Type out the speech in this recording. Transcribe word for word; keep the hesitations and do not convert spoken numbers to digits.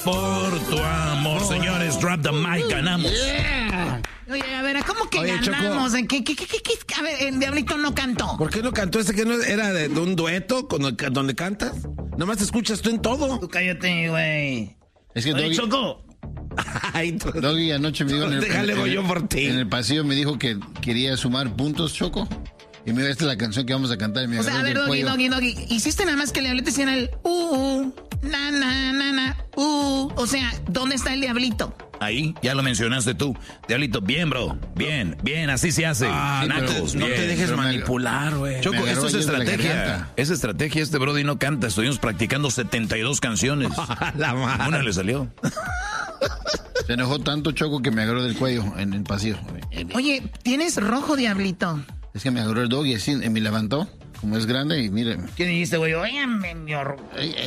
Por tu amor, señores, drop the mic, ganamos. Yeah. Oye, a ver, ¿cómo que Oye, ganamos? Choco. ¿Qué, qué, qué, qué, qué? A ver, el Diablito no cantó. ¿Por qué no cantó ese que no era de, de un dueto con el, donde cantas? Nomás te escuchas tú en todo. Tú cállate, güey. Es que Oye, Doggy, Choco. Ay, tú- Doggy anoche me dijo en el, Déjale, en, voy en- yo por ti. en el pasillo me dijo que quería sumar puntos, Choco. Y me dijo, esta es la canción que vamos a cantar. Y me O sea, a agarró ver, del Doggy, cuello. Doggy, Doggy. Hiciste nada más que el Diablito hiciera el uh, uh, na, na, na, na, uh. O sea, ¿dónde está el Diablito? Ahí, ya lo mencionaste tú. Diablito, bien, bro. Bien, bien, así se hace. Ah, no Nacos, te- no bien. te dejes pero me- manipular, güey. Choco, Me agarró esto es ayer de la estrategia. garganta. Es estrategia, este brody no canta. Estuvimos practicando setenta y dos canciones. La madre. Una le salió. Se enojó tanto, Choco, que me agarró del cuello en el pasillo. Oye, tienes rojo, Diablito. Es que me agarró el Doggy así, y me levantó, como es grande, y mire. ¿Qué dijiste, güey? Oye, me, me, Ey,